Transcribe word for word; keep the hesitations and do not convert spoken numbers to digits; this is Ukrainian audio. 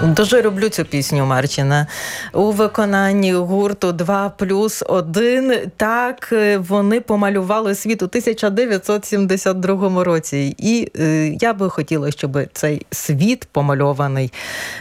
Дуже люблю цю пісню Марчина. У виконанні гурту два плюс один. Так, вони помалювали світ у тисяча дев'ятсот сімдесят другому році. І е, я би хотіла, щоб цей світ помальований